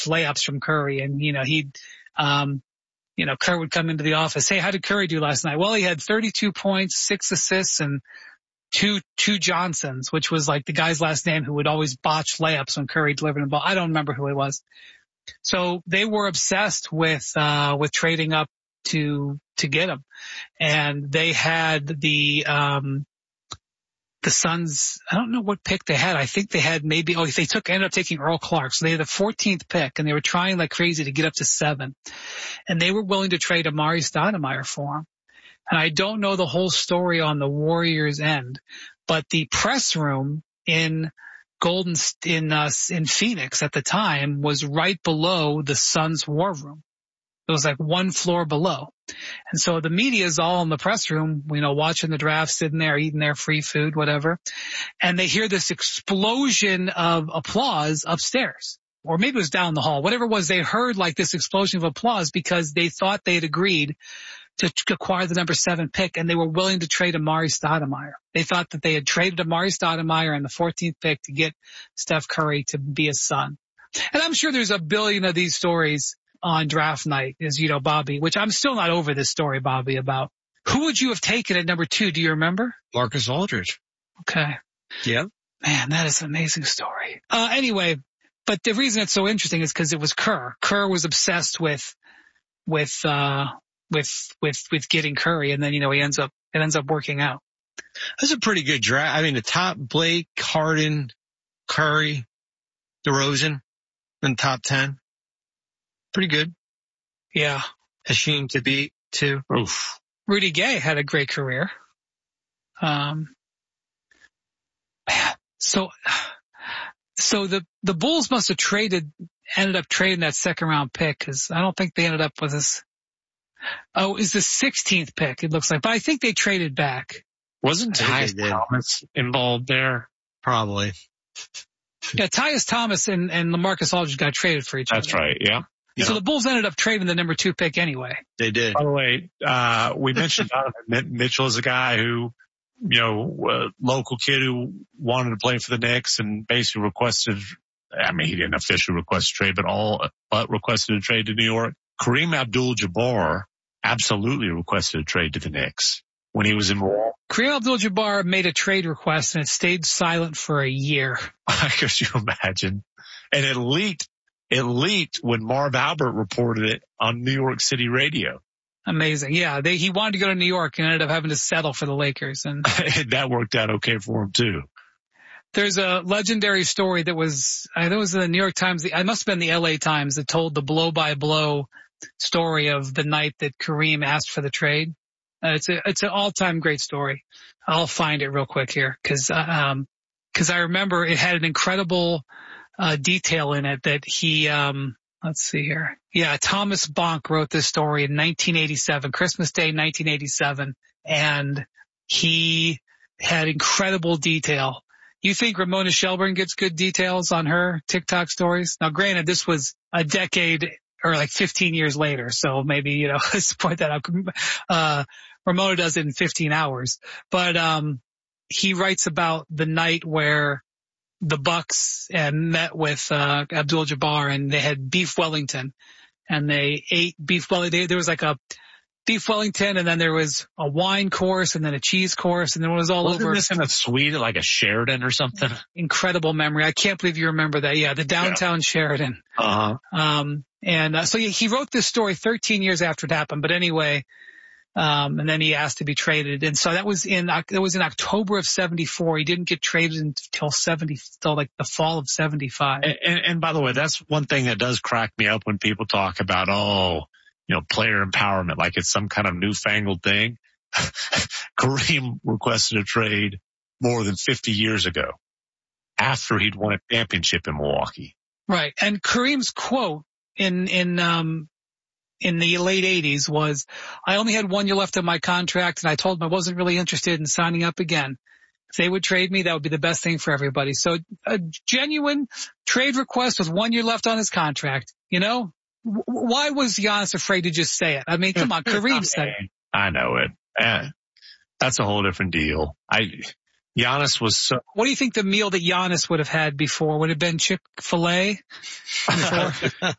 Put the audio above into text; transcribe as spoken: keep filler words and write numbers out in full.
layups from Curry. And, you know, he'd, um, you know, Kerr would come into the office. Hey, how did Curry do last night? Well, he had thirty-two points, six assists, and two, two Johnsons, which was like the guy's last name who would always botch layups when Curry delivered the ball. I don't remember who he was. So they were obsessed with, uh, with trading up to, to get him. And they had the, um, the Suns, I don't know what pick they had. I think they had maybe, oh, they took, ended up taking Earl Clark. So they had the fourteenth pick and they were trying like crazy to get up to seven. And they were willing to trade Amari Stoudemire for him. And I don't know the whole story on the Warriors end, but the press room in Golden, in, uh, in Phoenix at the time was right below the Suns war room. It was like one floor below. And so the media is all in the press room, you know, watching the draft, sitting there, eating their free food, whatever. And they hear this explosion of applause upstairs. Or maybe it was down the hall. Whatever it was, they heard like this explosion of applause because they thought they had agreed to acquire the number seven pick and they were willing to trade Amari Stoudemire. They thought that they had traded Amari Stoudemire and the fourteenth pick to get Steph Curry to be his son. And I'm sure there's a billion of these stories on draft night, as you know, Bobby, which I'm still not over this story, Bobby, about who would you have taken at number two? Do you remember? Marcus Aldridge. Okay. Yeah. Man, that is an amazing story. Uh, anyway, but the reason it's so interesting is because it was Kerr. Kerr was obsessed with, with, uh, with, with, with getting Curry. And then, you know, he ends up, it ends up working out. That's a pretty good draft. I mean, the top Blake, Harden, Curry, DeRozan, then top ten. Pretty good. Yeah. Hasheem to beat too. Oof. Rudy Gay had a great career. Um, man, so, so the, the Bulls must have traded, ended up trading that second round pick because I don't think they ended up with this. Oh, is the sixteenth pick, it looks like, but I think they traded back. Wasn't Tyus Thomas involved there? Probably. Yeah, Tyus Thomas and, and LaMarcus Aldridge got traded for each That's other. That's right, yeah. Yeah. So the Bulls ended up trading the number two pick anyway. They did. By the way, uh, we mentioned Donovan Mitchell is a guy who, you know, a local kid who wanted to play for the Knicks and basically requested, I mean, he didn't officially request a trade, but all, but requested a trade to New York. Kareem Abdul-Jabbar absolutely requested a trade to the Knicks when he was in Milwaukee. Kareem Abdul-Jabbar made a trade request and it stayed silent for a year. Could you imagine? And it leaked. It leaked when Marv Albert reported it on New York City radio. Amazing. Yeah. They, he wanted to go to New York and ended up having to settle for the Lakers. And that worked out okay for him too. There's a legendary story that was, I think it was in the New York Times. I must have been the L A Times that told the blow by blow story of the night that Kareem asked for the trade. Uh, it's a, it's an all time great story. I'll find it real quick here because, um, cause I remember it had an incredible Uh, detail in it that he, um, let's see here. Yeah, Thomas Bonk wrote this story in nineteen eighty-seven, Christmas Day, nineteen eighty-seven, and he had incredible detail. You think Ramona Shelburne gets good details on her TikTok stories? Now, granted, this was a decade or like fifteen years later, so maybe, you know, let's point that out. Uh, Ramona does it in fifteen hours, but, um, he writes about the night where the Bucks uh, met with uh, Abdul-Jabbar and they had beef Wellington and they ate beef Wellington. There was like a beef Wellington and then there was a wine course and then a cheese course and then it was all Wasn't over. Wasn't this in a suite like a Sheraton or something? Incredible memory. I can't believe you remember that. Yeah, the downtown yeah. Sheraton. Uh-huh. Um, and uh, so he, he wrote this story thirteen years after it happened. But anyway, Um, and then he asked to be traded. And so that was in, that was in October of seventy-four. He didn't get traded until seventy, till like the fall of seventy-five. And, and, and by the way, that's one thing that does crack me up when people talk about, oh, you know, player empowerment, like it's some kind of newfangled thing. Kareem requested a trade more than fifty years ago after he'd won a championship in Milwaukee. Right. And Kareem's quote in, in, um, in the late eighties was, I only had one year left on my contract and I told them I wasn't really interested in signing up again. If they would trade me, that would be the best thing for everybody. So a genuine trade request with one year left on his contract, you know, w- why was Giannis afraid to just say it? I mean, come on, Kareem said it. I know it. Eh, that's a whole different deal. I, Giannis was so. What do you think the meal that Giannis would have had before? Would have been Chick-fil-A?